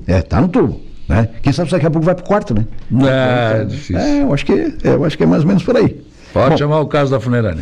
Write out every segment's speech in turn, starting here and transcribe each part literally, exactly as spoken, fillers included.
É, tá no tubo. Né? Quem sabe daqui a pouco vai pro quarto, né? É, é difícil. É, eu acho que, eu acho que é mais ou menos por aí. Pode Bom, chamar o caso da funerária.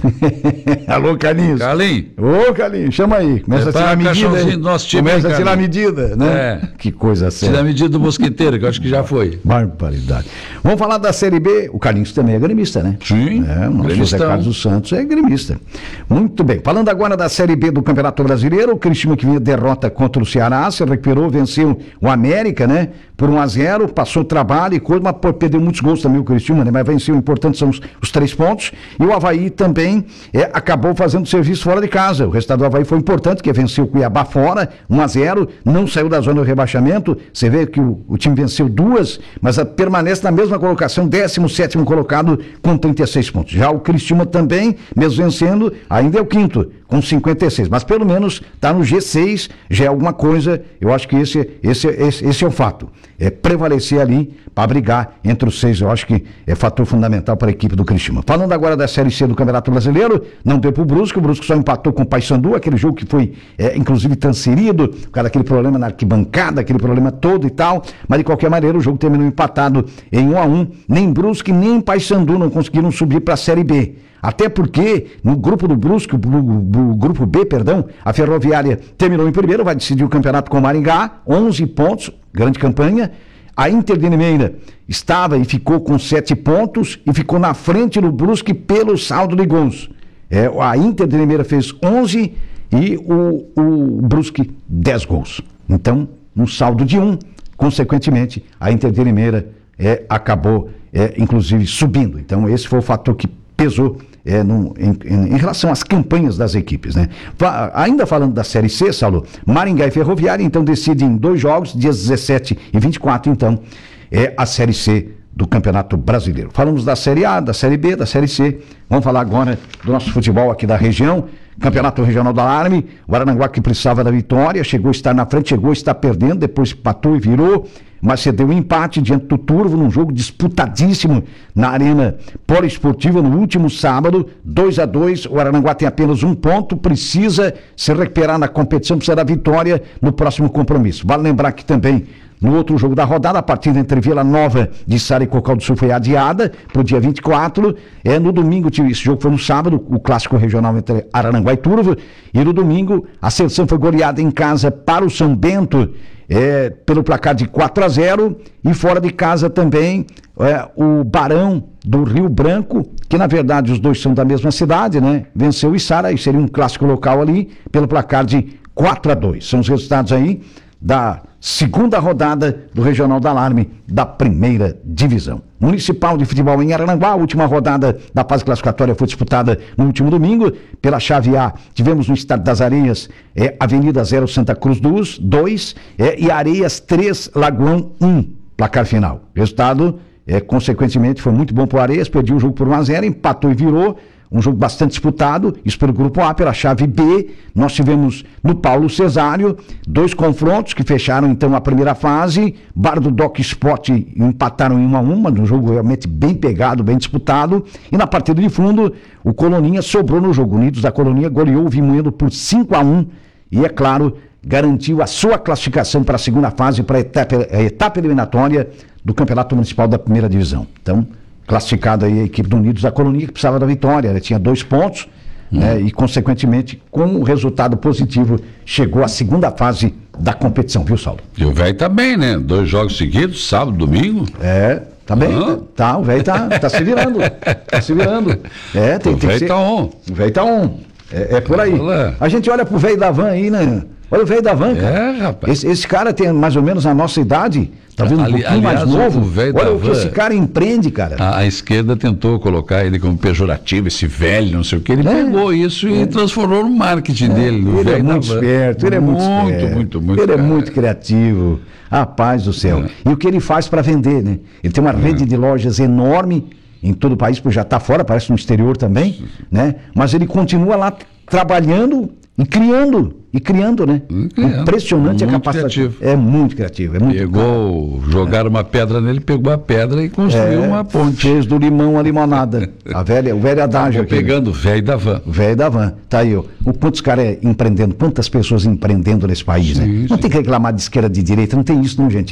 Alô, Carlinhos. Carlinhos. Ô, Carlinhos, chama aí. Começa Prepara a tirar a medida. do nosso time, Começa hein, a tirar a Carlinhos? medida, né? É. Que coisa séria. Tira a medida do mosquiteiro, que eu acho que já foi. Barbaridade. Vamos falar da Série B. O Carlinhos também é gremista, né? Sim, É, o nosso José gremistão. Carlos dos Santos é gremista. Muito bem. Falando agora da Série B do Campeonato Brasileiro, o Criciúma que vinha derrota contra o Ceará, se recuperou, venceu o América, né? Por um a zero, passou o trabalho e coisa, mas pô, perdeu muitos gols também o Criciúma, né? Mas venceu, o importante são os, os três pontos. E o Avaí também é, acabou fazendo serviço fora de casa. O resultado do Avaí foi importante, que venceu o Cuiabá fora, um a zero, não saiu da zona do rebaixamento. Você vê que o, o time venceu duas, mas a, permanece na mesma colocação, décimo sétimo colocado com trinta e seis pontos. Já o Criciúma também, mesmo vencendo, ainda é o quinto, com cinquenta e seis. Mas pelo menos está no G seis, já é alguma coisa. Eu acho que esse, esse, esse, esse é o fato. É prevalecer ali para brigar entre os seis. Eu acho que é fator fundamental para a equipe do Criciúma. Falando agora da Série C do Campeonato Brasileiro, não deu pro Brusque, o Brusque só empatou com o Paysandu, aquele jogo que foi é, inclusive transferido, por causa daquele problema na arquibancada, aquele problema todo e tal, mas de qualquer maneira o jogo terminou empatado em um a um. Nem Brusque nem Paysandu não conseguiram subir para a Série B. Até porque no grupo do Brusque, o grupo B, perdão, a Ferroviária terminou em primeiro, vai decidir o campeonato com o Maringá, onze pontos, grande campanha. A Inter de Limeira estava e ficou com sete pontos e ficou na frente do Brusque pelo saldo de gols. É, a Inter de Limeira fez onze e o, o Brusque dez gols. Então, um saldo de um, consequentemente, a Inter de Limeira é, acabou, é, inclusive, subindo. Então, esse foi o fator que pesou é, no, em, em, em relação às campanhas das equipes, né? Fa- ainda falando da Série C, Saulo, Maringá e Ferroviária, então, decidem em dois jogos, dias dezessete e vinte e quatro, então, é a Série C do Campeonato Brasileiro. Falamos da Série A, da Série B, da Série C, vamos falar agora do nosso futebol aqui da região, Campeonato Regional da Alarme, o Araranguá que precisava da vitória, chegou a estar na frente, chegou a estar perdendo, depois empatou e virou, mas cedeu um empate diante do Turvo num jogo disputadíssimo na Arena Poliesportiva no último sábado, dois a dois, o Araranguá tem apenas um ponto, precisa se recuperar na competição, precisa da vitória no próximo compromisso. Vale lembrar que também no outro jogo da rodada, a partida entre Vila Nova de Sara e Cocal do Sul foi adiada para o dia vinte e quatro. É, no domingo, esse jogo foi no sábado, o clássico regional entre Araranguá e Turvo. E no domingo, a seleção foi goleada em casa para o São Bento, é, pelo placar de quatro a zero. E fora de casa também, é, o Barão do Rio Branco, que na verdade os dois são da mesma cidade, né? Venceu o Içara, e seria um clássico local ali, pelo placar de quatro a dois. São os resultados aí da segunda rodada do Regional da Alarme da primeira divisão. Municipal de Futebol em Araranguá, a última rodada da fase classificatória foi disputada no último domingo. Pela chave A, tivemos no Estado das Areias, é, Avenida zero Santa Cruz dois, é, e Areias três, Lagoão um, placar final. Resultado, é, consequentemente, foi muito bom para o Areias, perdeu o jogo por um a zero, empatou e virou. Um jogo bastante disputado, isso pelo grupo A, pela chave B, nós tivemos no Paulo Cesário, dois confrontos que fecharam então a primeira fase, Bar do Doc Sport empataram em um a um, mas um jogo realmente bem pegado, bem disputado, e na partida de fundo, o Coloninha sobrou no jogo, Unidos da Coloninha goleou o Vimoedo por cinco a um, e é claro, garantiu a sua classificação para a segunda fase, para a etapa, a etapa eliminatória do Campeonato Municipal da Primeira Divisão. Então, classificada aí a equipe do Unidos da Colonia, que precisava da vitória, ela tinha dois pontos, hum. né, e consequentemente, com um resultado positivo, chegou à segunda fase da competição, viu, Saulo? E o velho tá bem, né? Dois jogos seguidos, sábado, domingo. É, tá bem, ah. tá, o velho tá, tá se virando, tá se virando. É, tem, o tem que ser... tá on. O velho tá on, é, é por aí. Olá. A gente olha pro velho da van aí, né? Olha o velho da van, cara. É, rapaz. Esse, esse cara tem mais ou menos a nossa idade, tá vendo um Ali, pouquinho aliás, mais novo. O Olha o que van, esse cara empreende, cara. A, a esquerda tentou colocar ele como pejorativo, esse velho, não sei o que. Ele é, pegou isso é. e transformou no marketing é. dele. No ele é muito van. esperto, ele é muito, muito esperto. Muito, muito, Ele cara. é muito criativo. Rapaz do céu. É. E o que ele faz para vender, né? Ele tem uma é. rede de lojas enorme em todo o país, porque já está fora, parece no exterior também, né? Mas ele continua lá trabalhando e criando, e criando, né? Criando. Impressionante muito a capacidade. Criativo. É muito criativo. É muito pegou, cara. jogaram é. uma pedra nele, pegou a pedra e construiu é, uma ponte. Fez do limão a limonada. A velha, o velho adágio aqui. Pegando o velho da van. O velho da van. Tá aí, ó. O quantos caras é empreendendo, quantas pessoas empreendendo nesse país, sim, né? Não sim. tem que reclamar de esquerda, de direita, não tem isso, não, gente.